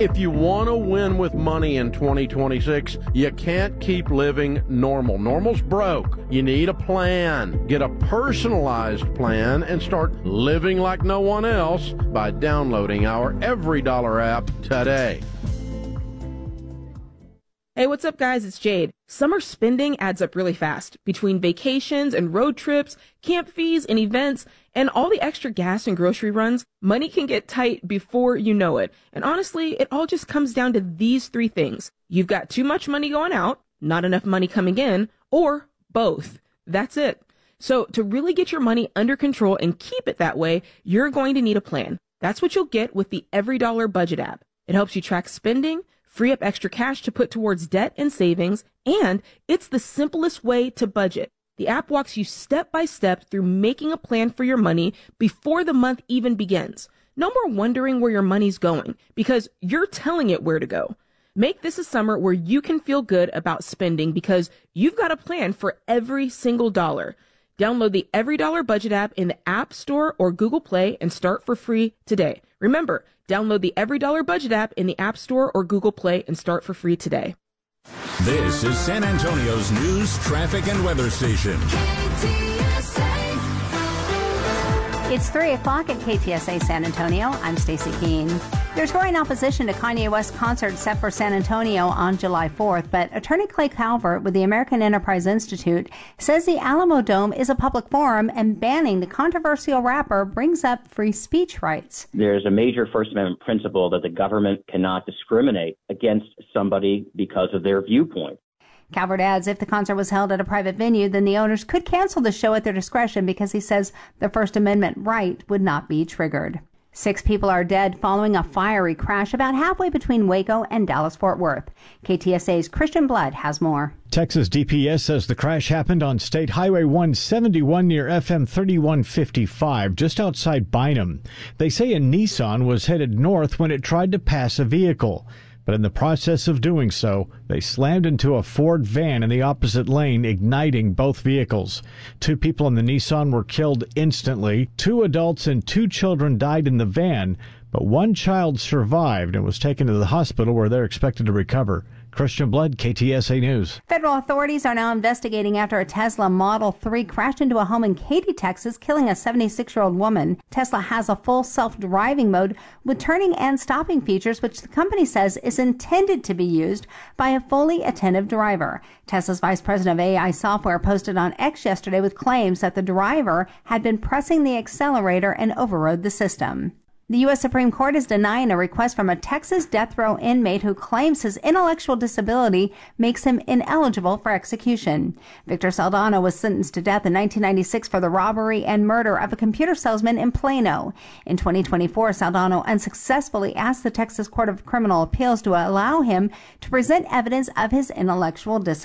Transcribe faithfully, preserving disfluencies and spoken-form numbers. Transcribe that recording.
If you want to win with money in twenty twenty-six, you can't keep living normal. Normal's broke. You need a plan. Get a personalized plan and start living like no one else by downloading our Every Dollar app today. Hey, what's up, guys? It's Jade. Summer spending adds up really fast. Between vacations and road trips, camp fees and events, and all the extra gas and grocery runs, money can get tight before you know it. And honestly, it all just comes down to these three things. You've got too much money going out, not enough money coming in, or both. That's it. So to really get your money under control and keep it that way, you're going to need a plan. That's what you'll get with the Every Dollar Budget app. It helps you track spending, free up extra cash to put towards debt and savings, and it's the simplest way to budget. The app walks you step by step through making a plan for your money before the month even begins. No more wondering where your money's going, because you're telling it where to go. Make this a summer where you can feel good about spending because you've got a plan for every single dollar. Download the Every Dollar Budget app in the App Store or Google Play and start for free today. Remember, download the Every Dollar Budget app in the App Store or Google Play and start for free today. This is San Antonio's news, traffic, and weather station. It's three o'clock at K T S A San Antonio. I'm Stacey Keene. There's growing opposition to Kanye West's concert set for San Antonio on July fourth, but attorney Clay Calvert with the American Enterprise Institute says the Alamo Dome is a public forum and banning the controversial rapper brings up free speech rights. There's a major First Amendment principle that the government cannot discriminate against somebody because of their viewpoint. Calvert adds if the concert was held at a private venue, then the owners could cancel the show at their discretion because he says the First Amendment right would not be triggered. Six people are dead following a fiery crash about halfway between Waco and Dallas-Fort Worth. K T S A's Christian Blood has more. Texas D P S says the crash happened on State Highway one seventy-one near F M thirty-one fifty-five, just outside Bynum. They say a Nissan was headed north when it tried to pass a vehicle. But in the process of doing so, they slammed into a Ford van in the opposite lane, igniting both vehicles. Two people in the Nissan were killed instantly. Two adults and two children died in the van, but one child survived and was taken to the hospital where they're expected to recover. Christian Blood, K T S A News. Federal authorities are now investigating after a Tesla Model three crashed into a home in Katy, Texas, killing a seventy-six-year-old woman. Tesla has a full self-driving mode with turning and stopping features, which the company says is intended to be used by a fully attentive driver. Tesla's vice president of A I software posted on X yesterday with claims that the driver had been pressing the accelerator and overrode the system. The U S Supreme Court is denying a request from a Texas death row inmate who claims his intellectual disability makes him ineligible for execution. Victor Saldana was sentenced to death in nineteen ninety-six for the robbery and murder of a computer salesman in Plano. In twenty twenty-four, Saldana unsuccessfully asked the Texas Court of Criminal Appeals to allow him to present evidence of his intellectual disability.